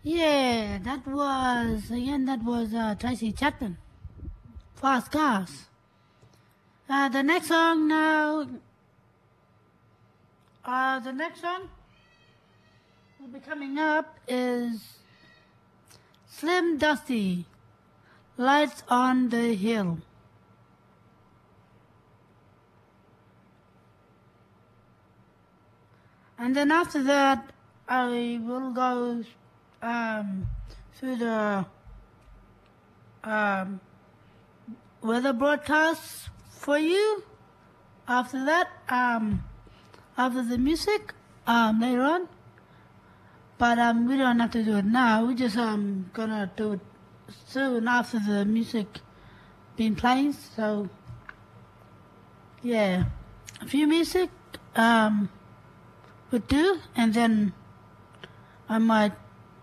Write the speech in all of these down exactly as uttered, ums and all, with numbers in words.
Yeah, that was, again, that was uh, Tracy Chapman. Fast Cars. Uh, the next song now, uh, the next song will be coming up is Slim Dusty, Lights on the Hill. And then after that, I will go um, through the um, weather broadcast for you. After that, um, after the music, um, later on. But um, we don't have to do it now. We're just um, gonna do it soon after the music been playing. So, yeah, a few music um, would do, and then I might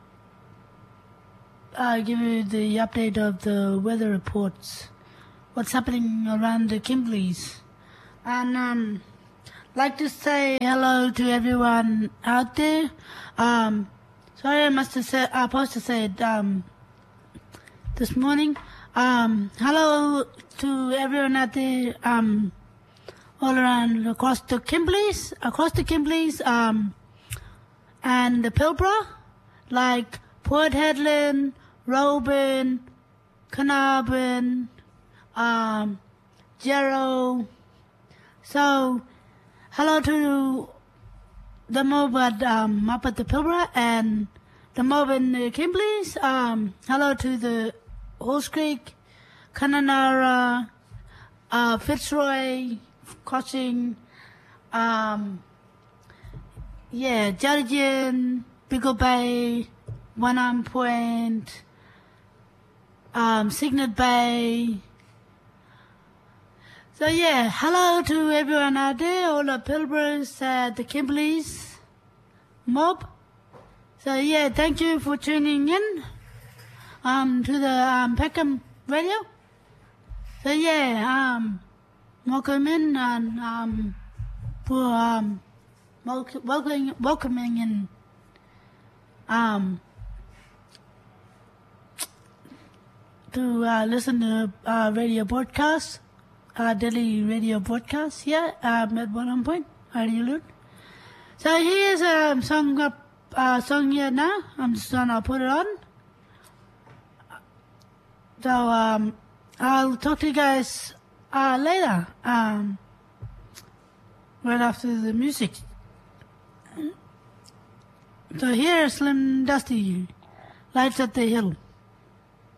uh, give you the update of the weather reports, what's happening around the Kimberleys. And um, like to say hello to everyone out there. Um, sorry, I must have said, I supposed to say it um, this morning. Um, hello to everyone out there, um, all around across the Kimberleys, across the Kimberleys, um, and the Pilbara, like Port Hedland, Roban, Carnarvon, um, Jarrow. So, hello to the mob at, um, up at the Pilbara and the mob in the Kimberleys. Um, hello to the Horse Creek, Kununurra, uh, Fitzroy, Crossing, um, yeah, Judgin, Bickle Bay, One Arm Point, um, Cygnet Bay. So yeah, hello to everyone out there, all the Pilbaras, uh, the Kimberleys mob. So yeah, thank you for tuning in um, to the um, Peckham Radio. So yeah, um, welcome in and um, for um, welcoming, welcoming in um, to uh, listen to uh, radio broadcasts. Uh, daily radio broadcast here um, at one point, Radio Loot. So here's a um, song up, uh, song here now. I'm just gonna put it on. So um, I'll talk to you guys uh, later, um, right after the music. So here's Slim Dusty, Lights at the Hill.